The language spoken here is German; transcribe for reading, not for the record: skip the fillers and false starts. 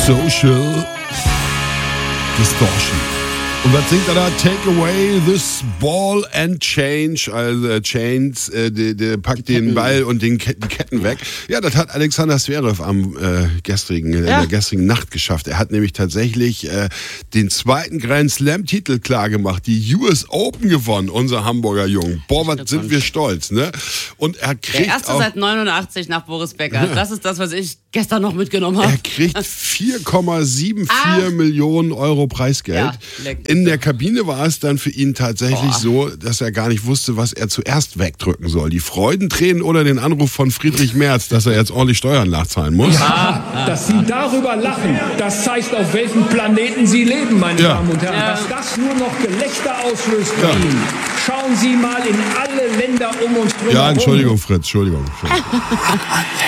Social Distortion. Und was singt er da? Take away this ball and change. Also Chains, der packt den Ball und die Ketten weg. Ja, das hat Alexander Zverev in der gestrigen Nacht geschafft. Er hat nämlich tatsächlich den zweiten Grand Slam-Titel klargemacht. Die US Open gewonnen, unser Hamburger Jung. Boah, was sind wir stolz, ne? Und er kriegt der erste seit 89 nach Boris Becker. Das ist das, was ich gestern noch mitgenommen habe. Er kriegt 4,74 Millionen Euro Preisgeld. Ja, in der Kabine war es dann für ihn tatsächlich so, dass er gar nicht wusste, was er zuerst wegdrücken soll. Die Freudentränen oder den Anruf von Friedrich Merz, dass er jetzt ordentlich Steuern nachzahlen muss. Ja, dass Sie darüber lachen, das zeigt, auf welchem Planeten Sie leben, meine Damen und Herren. Ja. Dass das nur noch Gelächter auslöst bei Ihnen. Schauen Sie mal in alle Länder um uns drüber. Ja, Entschuldigung, Fritz, Entschuldigung.